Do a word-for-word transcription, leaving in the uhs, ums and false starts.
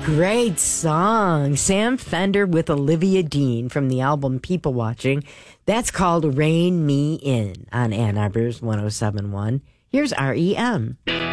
Great song. Sam Fender with Olivia Dean from the album People Watching. That's called Rein Me In on Ann Arbor's one oh seven point one. Here's R E M.